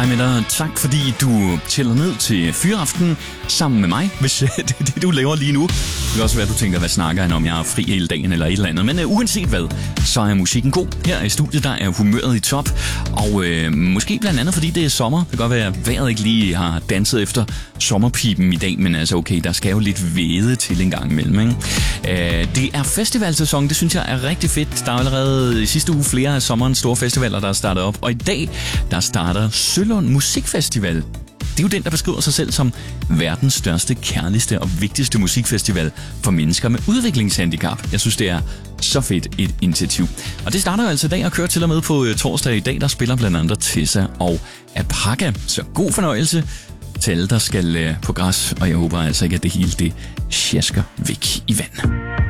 hej med dig. Tak fordi du tæller ned til Fyraften sammen med mig, hvis det er det, du laver lige nu. Det kan også være, at du tænker, hvad snakker han om? Jeg er fri hele dagen eller et eller andet. Men uanset hvad, så er musikken god. Her i studiet, der er humøret i top. Og måske blandt andet, fordi det er sommer. Det kan godt være, at vejret ikke lige har danset efter sommerpipen i dag. Men altså okay, der skal jo lidt væde til en gang imellem, ikke? Det er festivalsæson, det synes jeg er rigtig fedt. Der er allerede i sidste uge flere af sommerens store festivaler, der er startet op. Og i dag, der starter Sølund Musikfestival. Det er jo den, der beskriver sig selv som verdens største, kærligste og vigtigste musikfestival for mennesker med udviklingshandicap. Jeg synes, det er så fedt et initiativ. Og det starter jo altså i dag og kører til og med på torsdag i dag. Der spiller blandt andet Tessa og Apaka. Så god fornøjelse til alle, der skal på græs. Og jeg håber altså ikke, at det hele det sjasker væk i vand.